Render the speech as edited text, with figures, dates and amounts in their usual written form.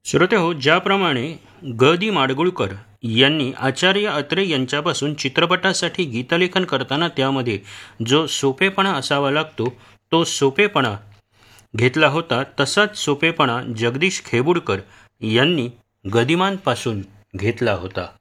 श्रोतेहो, ज्याप्रमाणे ग दी माडगुळकर यांनी आचार्य अत्रे यांच्यापासून चित्रपटासाठी गीतलेखन करताना त्यामध्ये जो सोपेपणा असावा लागतो तो सोपेपणा घेतला होता, तसाच सोपेपणा जगदीश खेबुडकर यांनी गदिमांपासून घेतला होता.